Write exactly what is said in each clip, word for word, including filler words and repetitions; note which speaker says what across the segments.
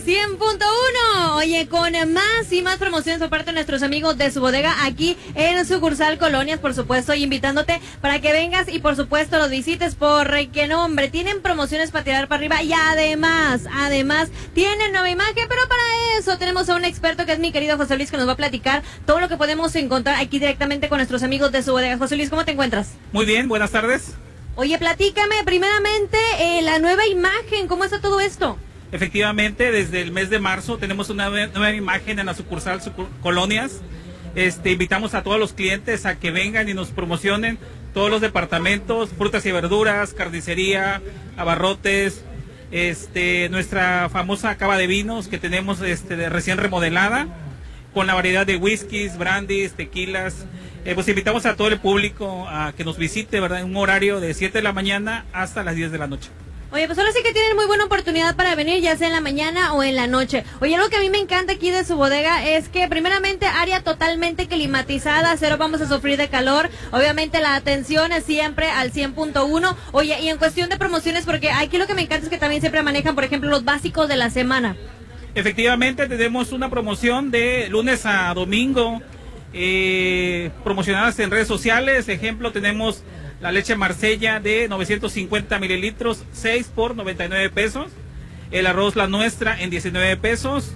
Speaker 1: cien punto uno. Oye, con más y más promociones por parte de nuestros amigos de su bodega aquí en sucursal Colonias, por supuesto, y invitándote para que vengas y por supuesto los visites porque no, hombre, tienen promociones para tirar para arriba y además, además, tienen nueva imagen, pero para eso tenemos a un experto que es mi querido José Luis, que nos va a platicar todo lo que podemos encontrar aquí directamente con nuestros amigos de su bodega. José Luis, ¿cómo te encuentras?
Speaker 2: Muy bien, buenas tardes.
Speaker 1: Oye, platícame primeramente eh, la nueva imagen, ¿cómo está todo esto?
Speaker 2: Efectivamente, desde el mes de marzo tenemos una nueva imagen en la sucursal sucur Colonias. Este, invitamos a todos los clientes a que vengan y nos promocionen todos los departamentos, frutas y verduras, carnicería, abarrotes, este, nuestra famosa cava de vinos que tenemos este, de recién remodelada, con la variedad de whiskies, brandies, tequilas. Eh, pues invitamos a todo el público a que nos visite, ¿verdad? En un horario de siete de la mañana hasta las diez de la noche.
Speaker 1: Oye, pues ahora sí que tienen muy buena oportunidad para venir, ya sea en la mañana o en la noche. Oye, algo que a mí me encanta aquí de su bodega es que primeramente área totalmente climatizada, cero vamos a sufrir de calor. Obviamente la atención es siempre al cien punto uno. Oye, y en cuestión de promociones, porque aquí lo que me encanta es que también siempre manejan, por ejemplo, los básicos de la semana.
Speaker 2: Efectivamente, tenemos una promoción de lunes a domingo, eh, promocionadas en redes sociales. Ejemplo, tenemos la leche Marsella de novecientos cincuenta mililitros, seis por noventa y nueve pesos. El arroz La Nuestra en diecinueve pesos.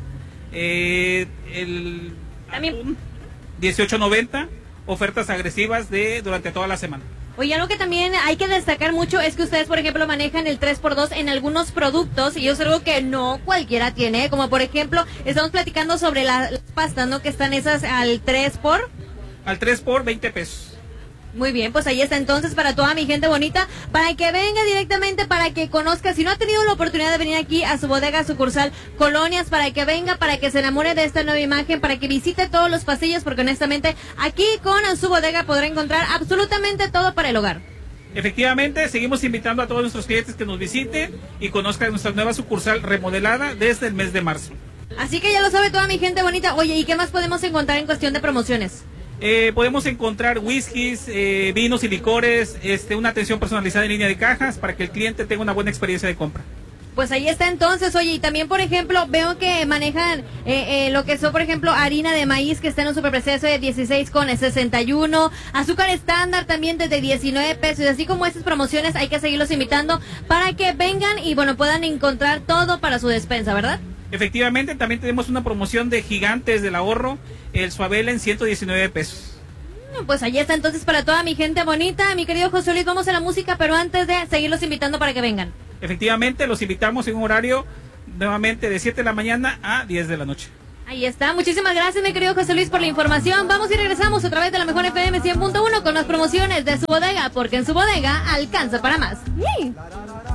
Speaker 2: Eh, el
Speaker 1: También
Speaker 2: dieciocho noventa. Ofertas agresivas de durante toda la semana.
Speaker 1: Oye, algo que también hay que destacar mucho es que ustedes, por ejemplo, manejan el tres por dos en algunos productos y eso es algo que no cualquiera tiene, como por ejemplo, estamos platicando sobre la, las pastas, ¿no? Que están esas al tres por...
Speaker 2: Al tres por veinte pesos.
Speaker 1: Muy bien, pues ahí está entonces para toda mi gente bonita, para que venga directamente, para que conozca, si no ha tenido la oportunidad de venir aquí a su bodega sucursal Colonias, para que venga, para que se enamore de esta nueva imagen, para que visite todos los pasillos, porque honestamente aquí con su bodega podrá encontrar absolutamente todo para el hogar.
Speaker 2: Efectivamente, seguimos invitando a todos nuestros clientes que nos visiten y conozcan nuestra nueva sucursal remodelada desde el mes de marzo.
Speaker 1: Así que ya lo sabe toda mi gente bonita. Oye, ¿y qué más podemos encontrar en cuestión de promociones?
Speaker 2: Eh, podemos encontrar whiskies, eh, vinos y licores, este, una atención personalizada en línea de cajas para que el cliente tenga una buena experiencia de compra.
Speaker 1: Pues ahí está entonces. Oye, y también, por ejemplo, veo que manejan eh, eh, lo que son, por ejemplo, harina de maíz que está en un superprecio de dieciséis con sesenta y uno, azúcar estándar también desde diecinueve pesos, y así como estas promociones hay que seguirlos invitando para que vengan y, bueno, puedan encontrar todo para su despensa, ¿verdad?
Speaker 2: Efectivamente, también tenemos una promoción de Gigantes del Ahorro, el Suabel en ciento diecinueve pesos.
Speaker 1: Pues ahí está entonces para toda mi gente bonita, mi querido José Luis, vamos a la música, pero antes de seguirlos invitando para que vengan.
Speaker 2: Efectivamente, los invitamos en un horario nuevamente de siete de la mañana a diez de la noche.
Speaker 1: Ahí está, muchísimas gracias mi querido José Luis por la información. Vamos y regresamos a través de la mejor F M cien punto uno con las promociones de su bodega, porque en su bodega alcanza para más. ¡Sí!